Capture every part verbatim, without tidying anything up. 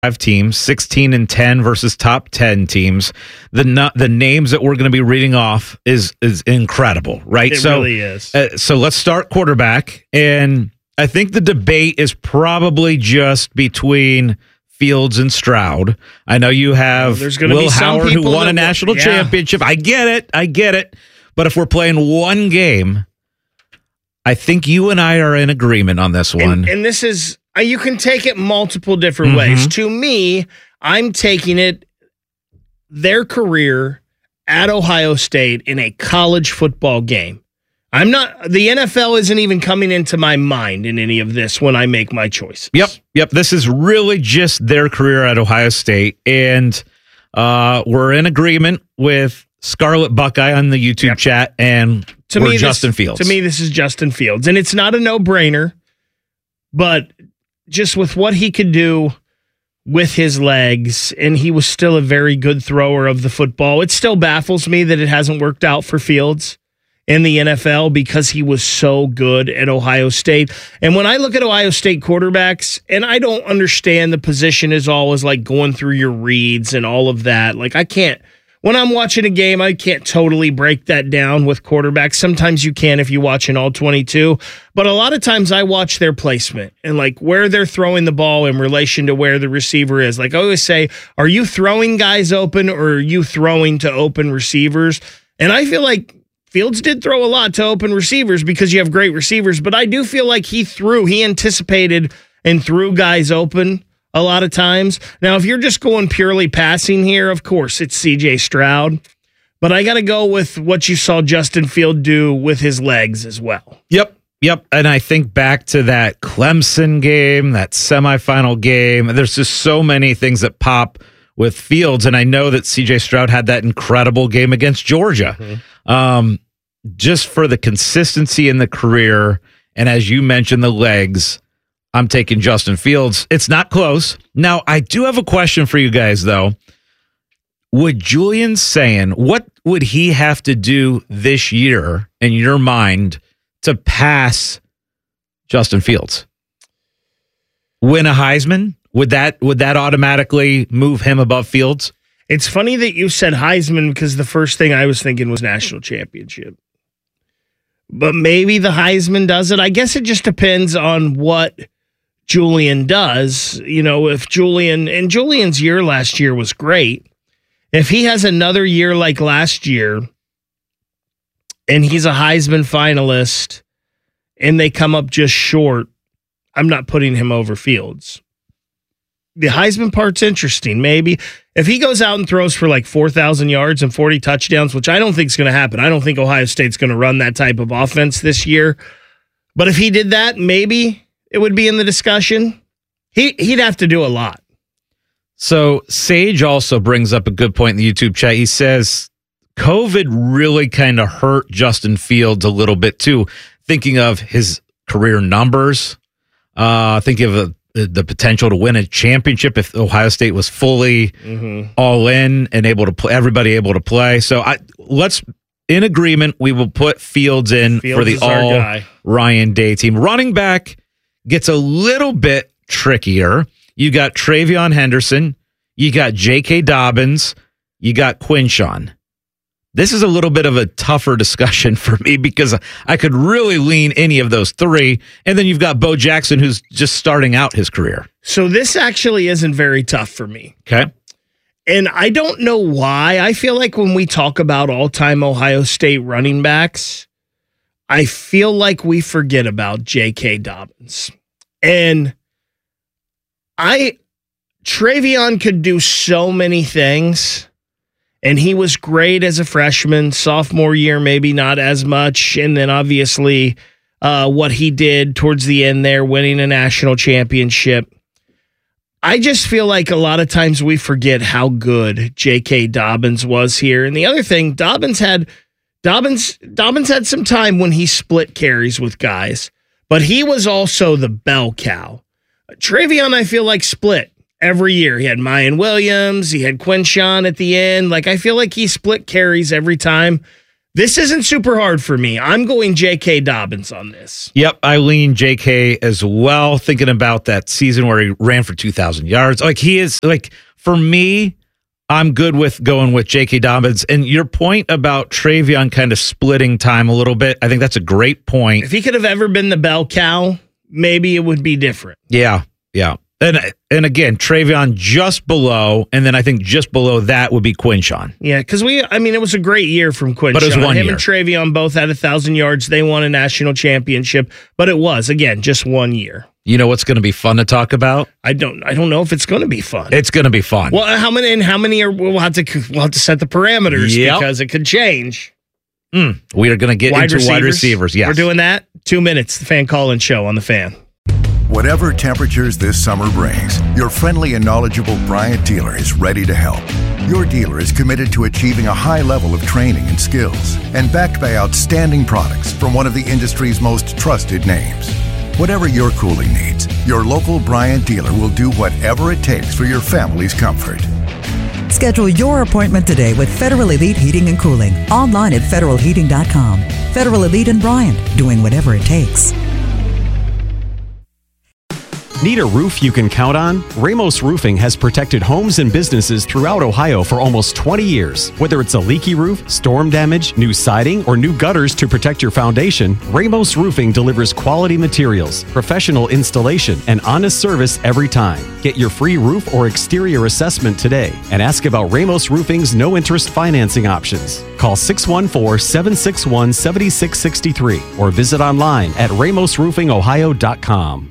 Five teams, sixteen and ten versus top ten teams. The nu- the names that we're going to be reading off is is incredible, right? It so, really is. Uh, so let's start quarterback, and I think the debate is probably just between Fields and Stroud. I know you have well, there's gonna Will be some Howard who won that, a national yeah. championship. I get it, I get it. But if we're playing one game, I think you and I are in agreement on this one. And, and this is. You can take it multiple different Mm-hmm. ways. To me, I'm taking it their career at Ohio State in a college football game. I'm not, the N F L isn't even coming into my mind in any of this when I make my choices. Yep, yep. This is really just their career at Ohio State. And uh, we're in agreement with Scarlet Buckeye on the YouTube yep. chat and to we're me, Justin this, Fields. To me, this is Justin Fields. And it's not a no-brainer, but just with what he could do with his legs, and he was still a very good thrower of the football. It still baffles me that it hasn't worked out for Fields in the N F L because he was so good at Ohio State. And when I look at Ohio State quarterbacks, and I don't understand the position is always like going through your reads and all of that. Like I can't, when I'm watching a game, I can't totally break that down with quarterbacks. Sometimes you can if you watch an all twenty-two, but a lot of times I watch their placement and like where they're throwing the ball in relation to where the receiver is. Like I always say, are you throwing guys open or are you throwing to open receivers? And I feel like Fields did throw a lot to open receivers because you have great receivers, but I do feel like he threw, he anticipated and threw guys open a lot of times. Now, if you're just going purely passing here, of course, it's C J Stroud. But I got to go with what you saw Justin Field do with his legs as well. Yep, yep. And I think back to that Clemson game, that semifinal game. There's just so many things that pop with Fields. And I know that C J Stroud had that incredible game against Georgia. Mm-hmm. Um, just for the consistency in the career. And as you mentioned, the legs, I'm taking Justin Fields. It's not close. Now, I do have a question for you guys, though. Would Julian Sayin, what would he have to do this year, in your mind, to pass Justin Fields? Win a Heisman? Would that would that automatically move him above Fields? It's funny that you said Heisman because the first thing I was thinking was national championship. But maybe the Heisman does it. I guess it just depends on what Julian does. You know, if Julian, and Julian's year last year was great. If he has another year like last year and he's a Heisman finalist and they come up just short, I'm not putting him over Fields. The Heisman part's interesting. Maybe if he goes out and throws for like four thousand yards and forty touchdowns, which I don't think is going to happen. I don't think Ohio State's going to run that type of offense this year. But if he did that, maybe it would be in the discussion. He, he'd have to do a lot. So Sage also brings up a good point in the YouTube chat. He says COVID really kind of hurt Justin Fields a little bit too, thinking of his career numbers, uh, thinking of a the potential to win a championship if Ohio State was fully mm-hmm. all in and able to play, everybody able to play. So I let's in agreement. We will put Fields in Fields for the all Ryan Day team. Running back gets a little bit trickier. You got Travion Henderson, you got J K Dobbins, you got Quinshawn. This is a little bit of a tougher discussion for me because I could really lean any of those three. And then you've got Bo Jackson, who's just starting out his career. So this actually isn't very tough for me. Okay. And I don't know why. I feel like when we talk about all-time Ohio State running backs, I feel like we forget about J K Dobbins. And I, Travion could do so many things. And he was great as a freshman, sophomore year, maybe not as much. And then obviously uh, what he did towards the end there, winning a national championship. I just feel like a lot of times we forget how good J K Dobbins was here. And the other thing, Dobbins had Dobbins Dobbins had some time when he split carries with guys, but he was also the bell cow. Travion, I feel like, split. Every year. He had Mayan Williams. He had Quinshawn at the end. Like, I feel like he split carries every time This isn't super hard for me. I'm going J K. Dobbins on this. Yep, I lean J K as well, thinking about that season where he ran for two thousand yards. Like, he is, like, for me, I'm good with going with J K. Dobbins. And your point about Travion kind of splitting time a little bit, I think that's a great point. If he could have ever been the bell cow, maybe it would be different. Yeah, yeah. And and again, Travion just below, and then I think just below that would be Quinshon. Yeah, because we, I mean, it was a great year from Quinshon. But it was one Him year. and Travion both had a thousand yards. They won a national championship, but it was again just one year. You know what's going to be fun to talk about? I don't, I don't know if it's going to be fun. It's going to be fun. Well, how many and how many are we'll have to we'll have to set the parameters Yep. because it could change. Mm, we are going to get Wide into receivers? wide receivers. Yes, We're doing that. Two minutes. The Fan Call-In Show on the Fan. Whatever temperatures this summer brings, your friendly and knowledgeable Bryant dealer is ready to help. Your dealer is committed to achieving a high level of training and skills and backed by outstanding products from one of the industry's most trusted names. Whatever your cooling needs, your local Bryant dealer will do whatever it takes for your family's comfort. Schedule your appointment today with Federal Elite Heating and Cooling. Online at federal heating dot com. Federal Elite and Bryant, doing whatever it takes. Need a roof you can count on? Ramos Roofing has protected homes and businesses throughout Ohio for almost twenty years. Whether it's a leaky roof, storm damage, new siding, or new gutters to protect your foundation, Ramos Roofing delivers quality materials, professional installation, and honest service every time. Get your free roof or exterior assessment today and ask about Ramos Roofing's no-interest financing options. Call six one four, seven six one, seven six six three or visit online at ramos roofing ohio dot com.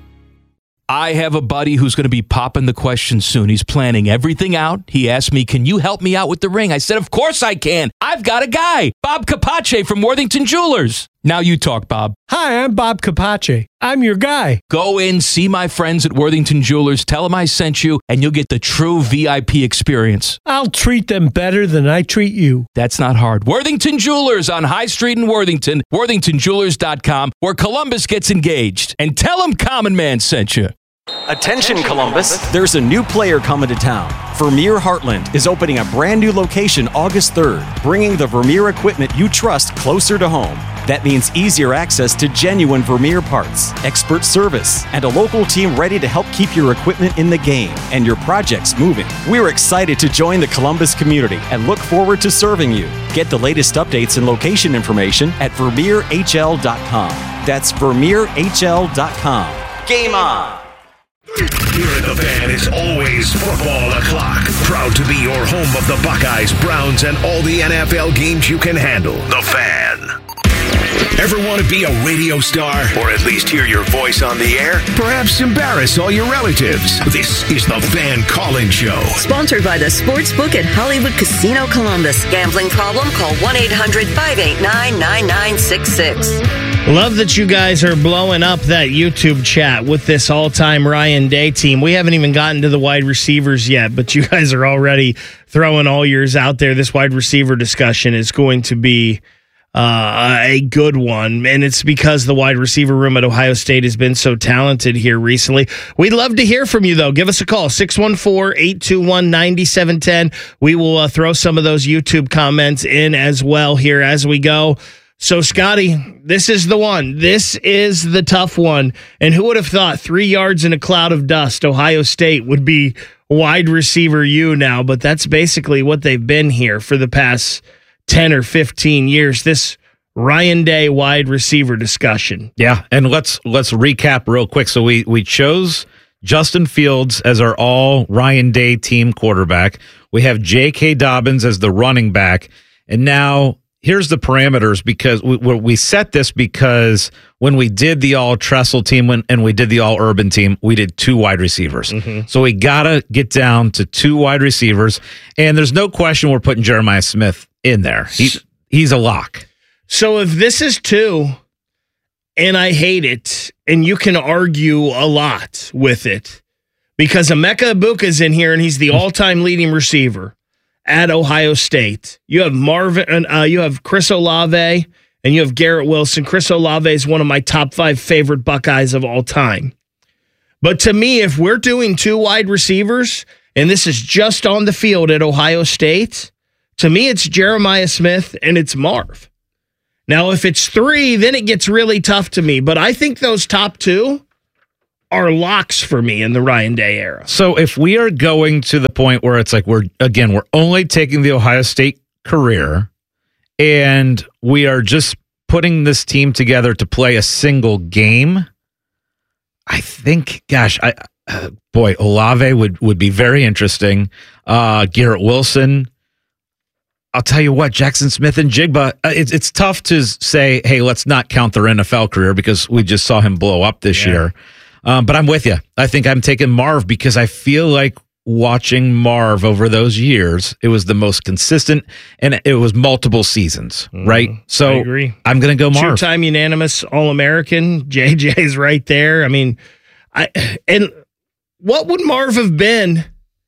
I have a buddy who's going to be popping the question soon. He's planning everything out. He asked me, can you help me out with the ring? I said, of course I can. I've got a guy, Bob Capace from Worthington Jewelers. Now you talk, Bob. Hi, I'm Bob Capace. I'm your guy. Go in, see my friends at Worthington Jewelers, tell them I sent you, and you'll get the true V I P experience. I'll treat them better than I treat you. That's not hard. Worthington Jewelers on High Street in Worthington, worthington jewelers dot com, where Columbus gets engaged. And tell them Common Man sent you. Attention, Columbus! There's a new player coming to town. Vermeer Heartland is opening a brand new location August third, bringing the Vermeer equipment you trust closer to home. That means easier access to genuine Vermeer parts, expert service, and a local team ready to help keep your equipment in the game and your projects moving. We're excited to join the Columbus community and look forward to serving you. Get the latest updates and location information at vermeer h l dot com. That's vermeer h l dot com. Game on! Here at the Fan is always football o'clock. Proud to be your home of the Buckeyes, Browns, and all the N F L games you can handle. The Fan. Ever want to be a radio star? Or at least hear your voice on the air? Perhaps embarrass all your relatives? This is the Fan Call-In Show. Sponsored by the Sportsbook at Hollywood Casino Columbus. Gambling problem? Call one eight hundred five eight nine nine nine six six. Love that you guys are blowing up that YouTube chat with this all-time Ryan Day team. We haven't even gotten to the wide receivers yet, but you guys are already throwing all yours out there. This wide receiver discussion is going to be uh, a good one, and it's because the wide receiver room at Ohio State has been so talented here recently. We'd love to hear from you, though. Give us a call, six one four, eight two one, nine seven one zero. We will uh, throw some of those YouTube comments in as well here as we go. So, Scotty, this is the one. This is the tough one. And who would have thought three yards in a cloud of dust, Ohio State would be wide receiver U now? But that's basically what they've been here for the past ten or fifteen years. This Ryan Day wide receiver discussion. Yeah, and let's let's recap real quick. So we we chose Justin Fields as our all Ryan Day team quarterback. We have J K. Dobbins as the running back. And now here's the parameters, because we, we set this because when we did the all Tressel team when, and we did the all Urban team, we did two wide receivers. Mm-hmm. So we got to get down to two wide receivers. And there's no question we're putting Jeremiah Smith in there. He, he's a lock. So if this is two, and I hate it, and you can argue a lot with it, because Emeka Egbuka's in here, and he's the all-time leading receiver at Ohio State. You have Marvin, uh, you have Chris Olave, and you have Garrett Wilson. Chris Olave is one of my top five favorite Buckeyes of all time. But to me, if we're doing two wide receivers, and this is just on the field at Ohio State, to me it's Jeremiah Smith and it's Marv. Now, if it's three, then it gets really tough to me. But I think those top two are locks for me in the Ryan Day era. So if we are going to the point where it's like we're, again, we're only taking the Ohio State career and we are just putting this team together to play a single game, I think, gosh, I uh, boy, Olave would, would be very interesting. Uh, Garrett Wilson. I'll tell you what, Jackson Smith and Jigba, uh, it's it's tough to say, hey, let's not count their N F L career because we just saw him blow up this yeah. year. Um, but I'm with you. I think I'm taking Marv because I feel like watching Marv over those years, it was the most consistent and it was multiple seasons, mm, right? So I agree. I'm going to go Marv. Two-time unanimous All-American. J J's right there. I mean, I and what would Marv have been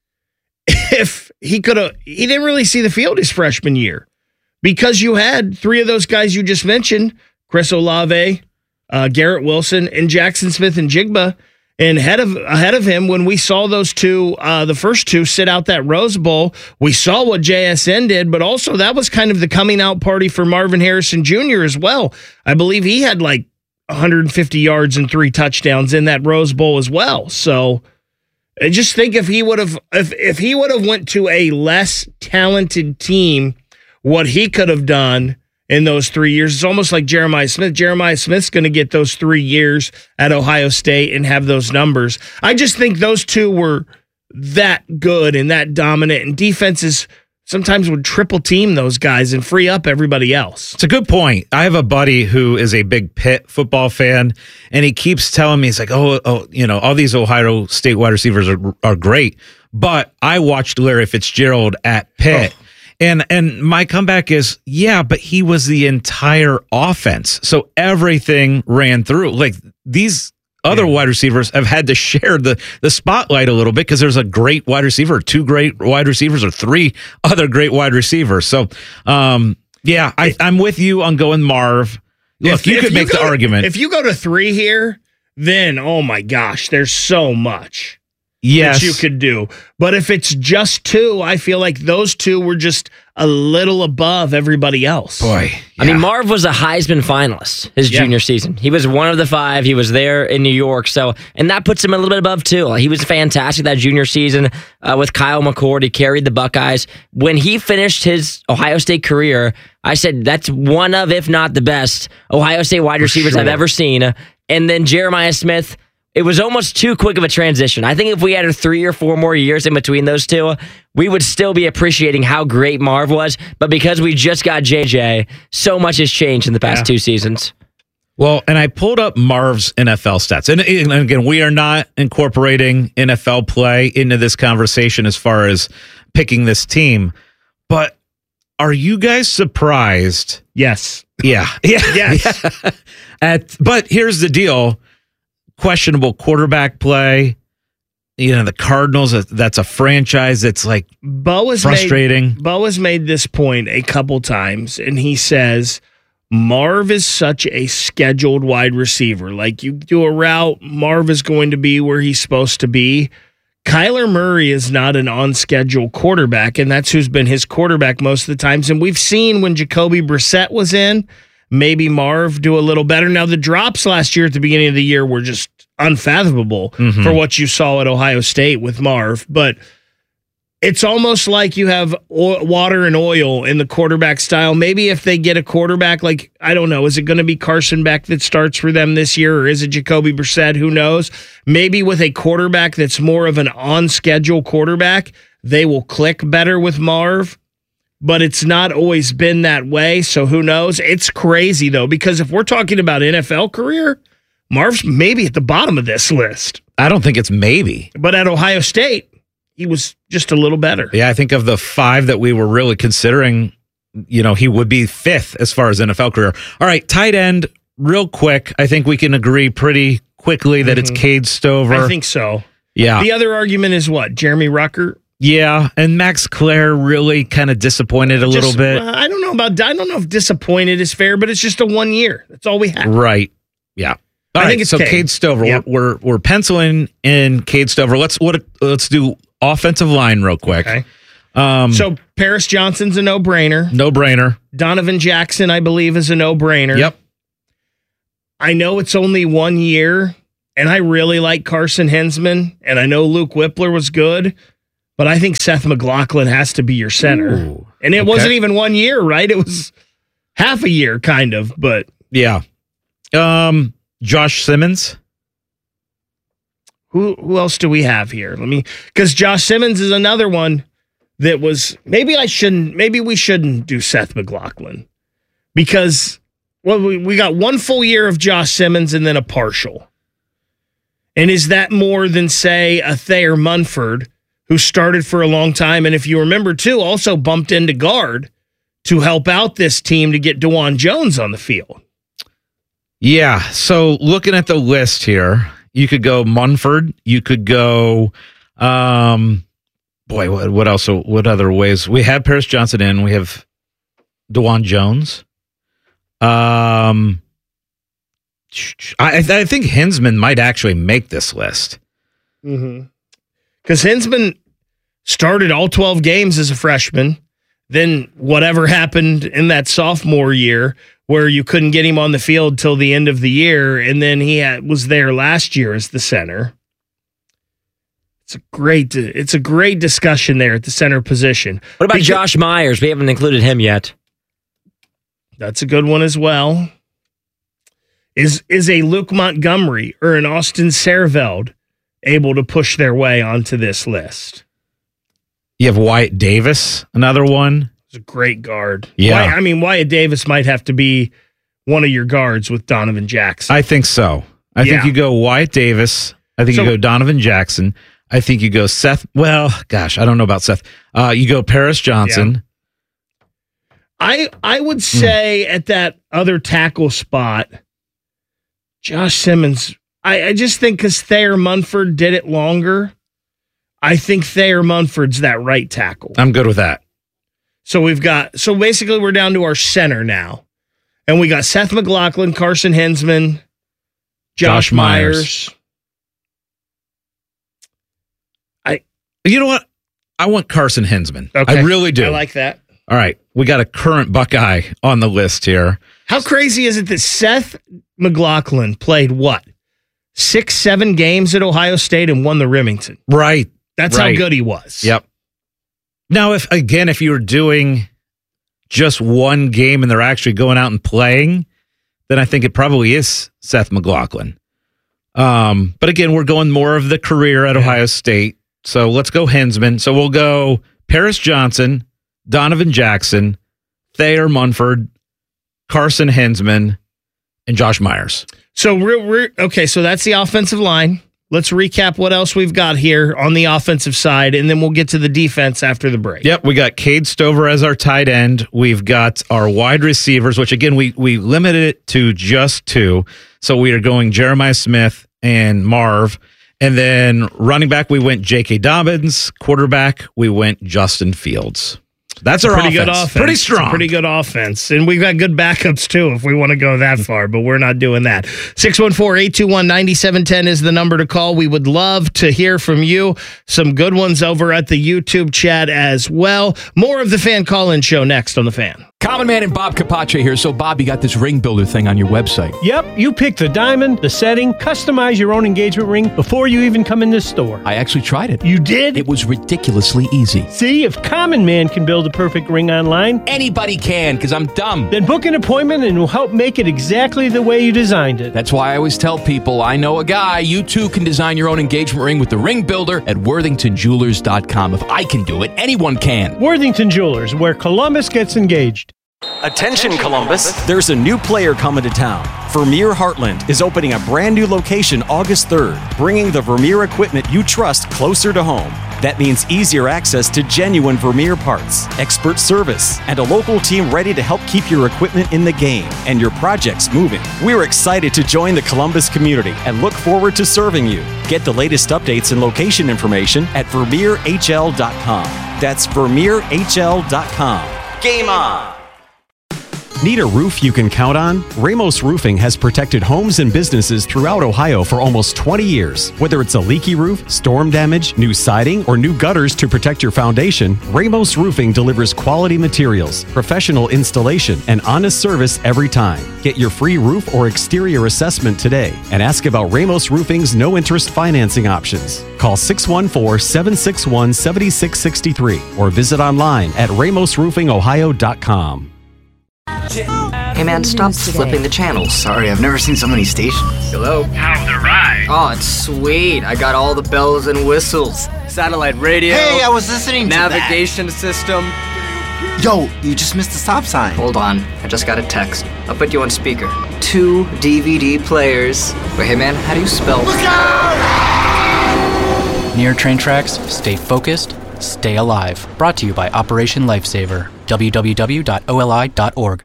if he could have, he didn't really see the field his freshman year because you had three of those guys you just mentioned, Chris Olave, uh, Garrett Wilson, and Jackson Smith and Jigba, and ahead of, ahead of him when we saw those two, uh, the first two sit out that Rose Bowl, we saw what J S N did, but also that was kind of the coming out party for Marvin Harrison Junior as well. I believe he had like one hundred fifty yards and three touchdowns in that Rose Bowl as well. So, I just think if he would have if, if he would have went to a less talented team, what he could have done in those three years, it's almost like Jeremiah Smith. Jeremiah Smith's going to get those three years at Ohio State and have those numbers. I just think those two were that good and that dominant, and defenses sometimes would triple team those guys and free up everybody else. It's a good point. I have a buddy who is a big Pitt football fan, and he keeps telling me, he's like, oh, oh you know, all these Ohio State wide receivers are are great, but I watched Larry Fitzgerald at Pitt. Oh. And and my comeback is, yeah, but he was the entire offense. So everything ran through. Like these other yeah. wide receivers have had to share the, the spotlight a little bit because there's a great wide receiver, two great wide receivers, or three other great wide receivers. So, um, yeah, I, I'm with you on going Marv. Look, if, you if could you make the to, argument. If you go to three here, then, oh my gosh, there's so much. Yes. That you could do. But if it's just two, I feel like those two were just a little above everybody else. Boy. Yeah. I mean, Marv was a Heisman finalist his yeah. junior season. He was one of the five. He was there in New York. So, and that puts him a little bit above two. He was fantastic that junior season uh, with Kyle McCord. He carried the Buckeyes. When he finished his Ohio State career, I said that's one of, if not the best, Ohio State wide receivers sure. I've ever seen. And then Jeremiah Smith, it was almost too quick of a transition. I think if we had three or four more years in between those two, we would still be appreciating how great Marv was. But because we just got J J, so much has changed in the past yeah. two seasons. Well, and I pulled up Marv's N F L stats. And, and again, we are not incorporating N F L play into this conversation as far as picking this team. But are you guys surprised? Yes. Yeah. Yeah. Yes. Yeah. At, but here's the deal. Questionable quarterback play. You know, the Cardinals, that's a franchise that's like Bo has frustrating. Made, Bo has made this point a couple times, and he says Marv is such a scheduled wide receiver. Like you do a route, Marv is going to be where he's supposed to be. Kyler Murray is not an on-schedule quarterback, and that's who's been his quarterback most of the times. And we've seen when Jacoby Brissett was in, maybe Marv do a little better. Now, the drops last year at the beginning of the year were just unfathomable mm-hmm. for what you saw at Ohio State with Marv. But it's almost like you have oil, water and oil in the quarterback style. Maybe if they get a quarterback, like, I don't know, is it going to be Carson Beck that starts for them this year, or is it Jacoby Brissett? Who knows? Maybe with a quarterback that's more of an on-schedule quarterback, they will click better with Marv. But it's not always been that way, so who knows? It's crazy, though, because if we're talking about N F L career, Marv's maybe at the bottom of this list. I don't think it's maybe. But at Ohio State, he was just a little better. Yeah, I think of the five that we were really considering, you know, he would be fifth as far as N F L career. All right, tight end, real quick. I think we can agree pretty quickly that mm-hmm. it's Cade Stover. I think so. Yeah. The other argument is what? Jeremy Ruckert? Yeah, and Max Clare really kind of disappointed a just, little bit. Uh, I don't know about. I don't know if disappointed is fair, but it's just a one year. That's all we have. Right. Yeah. All I right, think it's so Cade, Cade Stover. Yep. We're, we're we're penciling in Cade Stover. Let's what let's do offensive line real quick. Okay. Um, so Paris Johnson's a no-brainer. No-brainer. Donovan Jackson, I believe, is a no-brainer. Yep. I know it's only one year, and I really like Carson Hensman, and I know Luke Whippler was good, but I think Seth McLaughlin has to be your center. Ooh, and it okay. wasn't even one year, right? It was half a year, kind of, but... Yeah. Um, Josh Simmons. Who who else do we have here? Let me... Because Josh Simmons is another one that was... Maybe I shouldn't... Maybe we shouldn't do Seth McLaughlin. Because... Well, we, we got one full year of Josh Simmons and then a partial. And is that more than, say, a Thayer Munford, who started for a long time, and if you remember, too, also bumped into guard to help out this team to get DeJuan Jones on the field? Yeah, so looking at the list here, you could go Munford, you could go, um, boy, what, what else, what other ways? We have Paris Johnson in, we have DeJuan Jones. Um, I, I think Hensman might actually make this list. Mm-hmm. Because Hensman started all twelve games as a freshman. Then whatever happened in that sophomore year where you couldn't get him on the field till the end of the year, and then he had, was there last year as the center. It's a great, it's a great discussion there at the center position. What about because, Josh Myers? We haven't included him yet. That's a good one as well. Is is a Luke Montgomery or an Austin Serveld able to push their way onto this list? You have Wyatt Davis, another one. He's a great guard. Yeah. Wyatt, I mean, Wyatt Davis might have to be one of your guards with Donovan Jackson. I think so. I yeah. think you go Wyatt Davis. I think so, you go Donovan Jackson. I think you go Seth. Well, gosh, I don't know about Seth. Uh, you go Paris Johnson. Yeah. I I would say mm. at that other tackle spot, Josh Simmons, I, I just think because Thayer Munford did it longer, I think Thayer Munford's that right tackle. I'm good with that. So we've got, so basically we're down to our center now. And we got Seth McLaughlin, Carson Hensman, Josh, Josh Myers. Myers. I, You know what? I want Carson Hensman. Okay. I really do. I like that. All right. We got a current Buckeye on the list here. How crazy is it that Seth McLaughlin played what? Six, seven games at Ohio State and won the Remington. Right. That's right. how good he was. Yep. Now, if again, if you were doing just one game and they're actually going out and playing, then I think it probably is Seth McLaughlin. Um, but again, we're going more of the career at Ohio State. So let's go Hensman. So we'll go Paris Johnson, Donovan Jackson, Thayer Munford, Carson Hensman, and Josh Myers. So we're, we're okay. So that's the offensive line. Let's recap what else we've got here on the offensive side, and then we'll get to the defense after the break. Yep, we got Cade Stover as our tight end. We've got our wide receivers, which again we we limited it to just two. So we are going Jeremiah Smith and Marv. And then running back, we went J K. Dobbins. Quarterback, we went Justin Fields. That's our pretty offense. good offense. Pretty strong. Pretty good offense. And we've got good backups, too, if we want to go that far, but we're not doing that. six one four, eight two one, nine seven one zero is the number to call. We would love to hear from you. Some good ones over at the YouTube chat as well. More of the Fan Call-In Show next on The Fan. Common Man and Bob Capace here. So, Bob, you got this ring builder thing on your website. Yep, you pick the diamond, the setting, customize your own engagement ring before you even come in the store. I actually tried it. You did? It was ridiculously easy. See, if Common Man can build a perfect ring online, anybody can, because I'm dumb. Then book an appointment and we'll help make it exactly the way you designed it. That's why I always tell people, I know a guy. You too can design your own engagement ring with the ring builder at worthington jewelers dot com. If I can do it, anyone can. Worthington Jewelers, where Columbus gets engaged. Attention Columbus, there's a new player coming to town. Vermeer Heartland is opening a brand new location August third, bringing the Vermeer equipment you trust closer to home. That means easier access to genuine Vermeer parts, expert service, and a local team ready to help keep your equipment in the game and your projects moving. We're excited to join the Columbus community and look forward to serving you. Get the latest updates and location information at vermeer h l dot com. That's vermeer h l dot com. Game on! Need a roof you can count on? Ramos Roofing has protected homes and businesses throughout Ohio for almost twenty years. Whether it's a leaky roof, storm damage, new siding, or new gutters to protect your foundation, Ramos Roofing delivers quality materials, professional installation, and honest service every time. Get your free roof or exterior assessment today and ask about Ramos Roofing's no-interest financing options. Call six one four, seven six one, seven six six three or visit online at ramos roofing ohio dot com. Hey man, stop flipping the channels. Sorry, I've never seen so many stations. Hello? How's the ride? Oh, it's sweet. I got all the bells and whistles. Satellite radio. Hey, I was listening to navigation that. system. Yo, you just missed the stop sign. Hold on, I just got a text. I'll put you on speaker. Two D V D players. Wait, hey man, how do you spell? Look out! Near train tracks, stay focused, stay alive. Brought to you by Operation Lifesaver. w w w dot o l i dot org.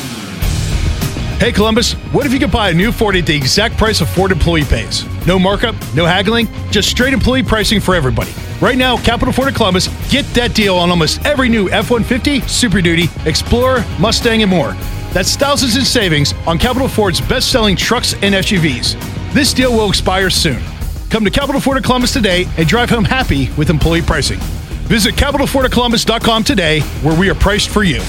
Hey Columbus, what if you could buy a new Ford at the exact price of Ford employee pays? No markup, no haggling, just straight employee pricing for everybody. Right now, Capital Ford of Columbus, get that deal on almost every new F one fifty, Super Duty, Explorer, Mustang, and more. That's thousands in savings on Capital Ford's best-selling trucks and S U Vs. This deal will expire soon. Come to Capital Ford of Columbus today and drive home happy with employee pricing. Visit capital ford of columbus dot com today, where we are priced for you.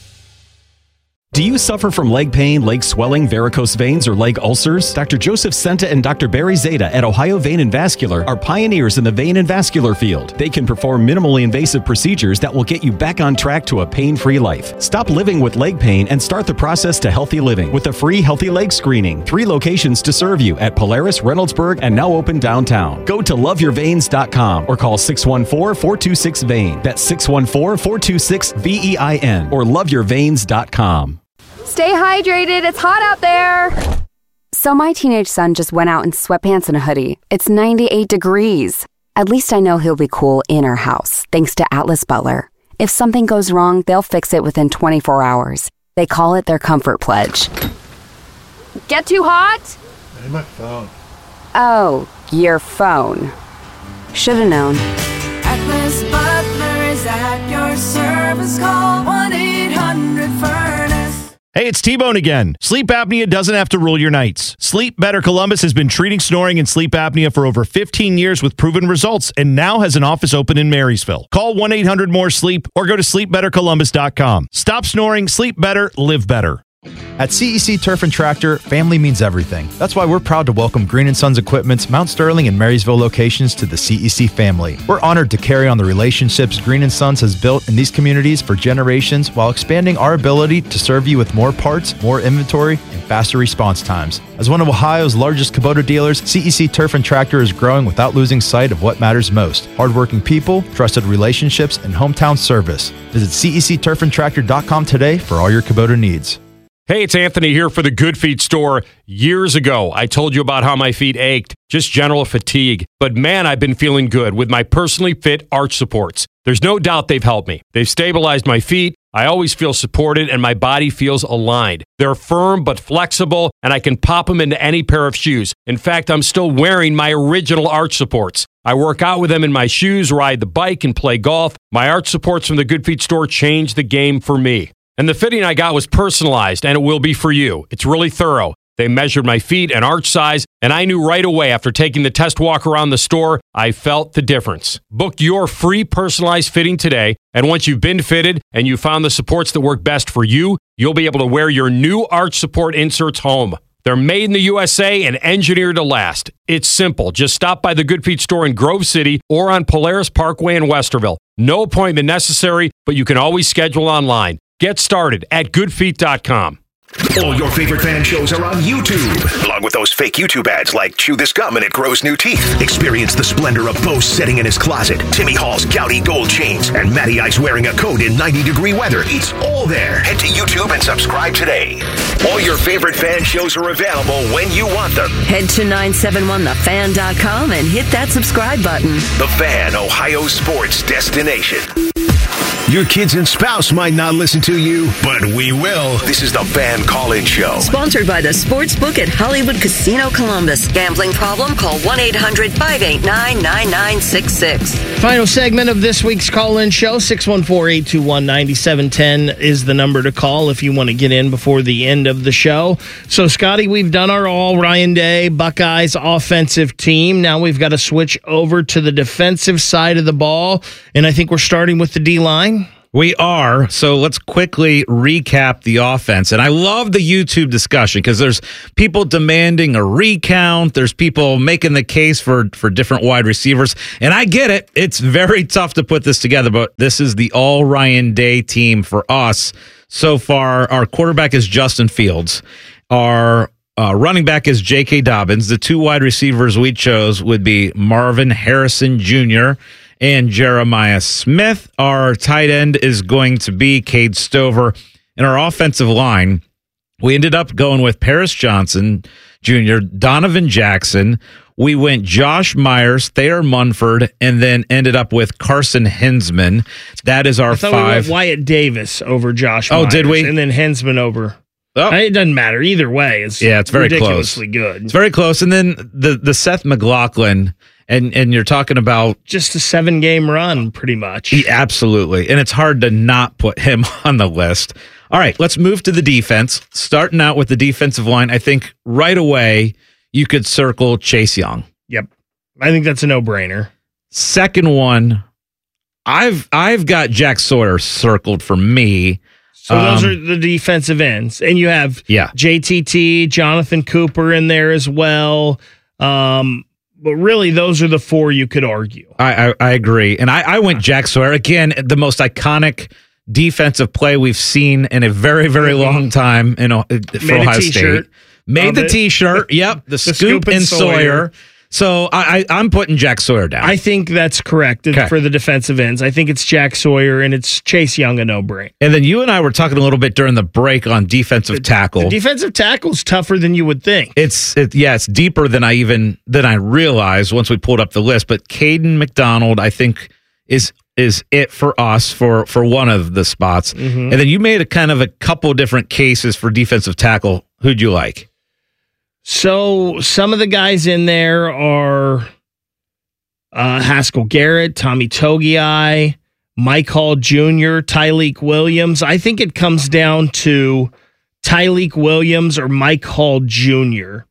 Do you suffer from leg pain, leg swelling, varicose veins, or leg ulcers? Doctor Joseph Senta and Doctor Barry Zeta at Ohio Vein and Vascular are pioneers in the vein and vascular field. They can perform minimally invasive procedures that will get you back on track to a pain-free life. Stop living with leg pain and start the process to healthy living with a free healthy leg screening. Three locations to serve you at Polaris, Reynoldsburg, and now open downtown. Go to love your veins dot com or call six one four, four two six, V E I N. That's six one four, four two six, V E I N or love your veins dot com. Stay hydrated. It's hot out there. So my teenage son just went out in sweatpants and a hoodie. It's ninety-eight degrees. At least I know he'll be cool in our house, thanks to Atlas Butler. If something goes wrong, they'll fix it within twenty-four hours. They call it their comfort pledge. Get too hot? Hey, my phone. Oh, your phone. Should've known. Atlas Butler is at your service. Call one eight hundred furnace. Hey, it's T-Bone again. Sleep apnea doesn't have to rule your nights. Sleep Better Columbus has been treating snoring and sleep apnea for over fifteen years with proven results and now has an office open in Marysville. Call one eight hundred more sleep or go to sleep better columbus dot com. Stop snoring, sleep better, live better. At C E C Turf and Tractor, family means everything. That's why we're proud to welcome Green and Sons Equipment's Mount Sterling and Marysville locations to the C E C family. We're honored to carry on the relationships Green and Sons has built in these communities for generations while expanding our ability to serve you with more parts, more inventory, and faster response times. As one of Ohio's largest Kubota dealers, C E C Turf and Tractor is growing without losing sight of what matters most: hardworking people, trusted relationships, and hometown service. Visit C E C turf and tractor dot com today for all your Kubota needs. Hey, it's Anthony here for the Good Feet store. Years ago, I told you about how my feet ached, just general fatigue. But man, I've been feeling good with my personally fit arch supports. There's no doubt they've helped me. They've stabilized my feet. I always feel supported and my body feels aligned. They're firm but flexible, and I can pop them into any pair of shoes. In fact, I'm still wearing my original arch supports. I work out with them in my shoes, ride the bike, and play golf. My arch supports from the Good Feet store changed the game for me. And the fitting I got was personalized, and it will be for you. It's really thorough. They measured my feet and arch size, and I knew right away after taking the test walk around the store, I felt the difference. Book your free personalized fitting today, and once you've been fitted and you found the supports that work best for you, you'll be able to wear your new arch support inserts home. They're made in the U S A and engineered to last. It's simple. Just stop by the Good Feet store in Grove City or on Polaris Parkway in Westerville. No appointment necessary, but you can always schedule online. Get started at good feet dot com. All your favorite fan shows are on YouTube, along with those fake YouTube ads like Chew This Gum and It Grows New Teeth. Experience the splendor of Bo sitting in his closet, Timmy Hall's gouty gold chains, and Matty Ice wearing a coat in ninety degree weather. It's all there. Head to YouTube and subscribe today. All your favorite fan shows are available when you want them. Head to nine seven one the fan dot com and hit that subscribe button. The Fan, Ohio sports destination. Your kids and spouse might not listen to you, but we will. This is the Fan Call-In Show. Sponsored by the Sportsbook at Hollywood Casino Columbus. Gambling problem? Call one eight hundred five eight nine nine nine six six. Final segment of this week's call-in show, six one four, eight two one, nine seven one zero is the number to call if you want to get in before the end of the show. So, Scotty, we've done our all Ryan Day Buckeyes offensive team. Now we've got to switch over to the defensive side of the ball, and I think we're starting with the D-line. We are. So let's quickly recap the offense. And I love the YouTube discussion because there's people demanding a recount. There's people making the case for, for different wide receivers. And I get it. It's very tough to put this together, but this is the all Ryan Day team for us. So far, our quarterback is Justin Fields. Our uh, running back is J K. Dobbins. The two wide receivers we chose would be Marvin Harrison Junior and Jeremiah Smith. Our tight end is going to be Cade Stover. In our offensive line, we ended up going with Paris Johnson Junior, Donovan Jackson. We went Josh Myers, Thayer Munford, and then ended up with Carson Hensman. That is our I thought five. We went Wyatt Davis over Josh Oh, Myers, did we? And then Hensman over. Oh. It doesn't matter. Either way, it's, yeah, it's very ridiculously close. good. It's very close. And then the, the Seth McLaughlin, and, and you're talking about just a seven-game run, pretty much. He, absolutely. And it's hard to not put him on the list. All right, let's move to the defense. Starting out with the defensive line, I think right away you could circle Chase Young. Yep. I think that's a no-brainer. Second one, I've I've got Jack Sawyer circled for me. So those Um, are the defensive ends. And you have Yeah. J T T, Jonathan Cooper in there as well. Um, but really, those are the four you could argue. I, I, I agree. And I, I went Jack Sawyer. Again, the most iconic defensive play we've seen in a very, very long time in, uh, for Made a Ohio t-shirt State. Made of the it. T-shirt. Yep. The, The scoop, scoop and and Sawyer. Sawyer. So I, I, I'm putting Jack Sawyer down. I think that's correct Okay. for the defensive ends. I think it's Jack Sawyer and it's Chase Young, a no-brainer. and then you and I were talking a little bit during the break on defensive tackle. The defensive tackle's tougher than you would think. It's it, yeah, it's deeper than I even than I realized once we pulled up the list. But Caden McDonald, I think, is is it for us for for one of the spots. Mhm. And then you made a kind of a couple different cases for defensive tackle. Who'd you like? So some of the guys in there are uh, Haskell Garrett, Tommy Togiai, Mike Hall Junior, Tyleek Williams. I think it comes down to Tyleek Williams or Mike Hall Junior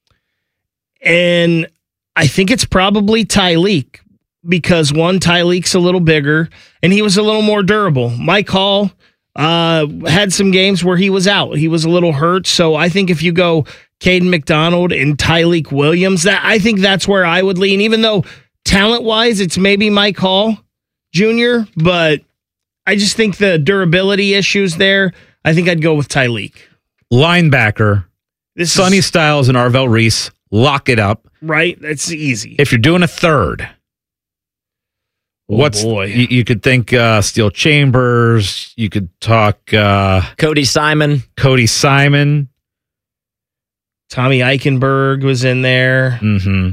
And I think it's probably Tyleek because one, Tyleek's a little bigger and he was a little more durable. Mike Hall uh, had some games where he was out. He was a little hurt. So I think if you go Caden McDonald and Tyleek Williams, that I think that's where I would lean, even though talent-wise it's maybe Mike Hall Junior, but I just think the durability issues there, I think I'd go with Tyleek. Linebacker, This Sonny is, Styles and Arvell Reese. Lock it up. right? That's easy. If you're doing a third, Oh, what's boy. You, you could think uh, Steel Chambers. You could talk uh, Cody Simon. Cody Simon. Tommy Eichenberg was in there. Mm-hmm.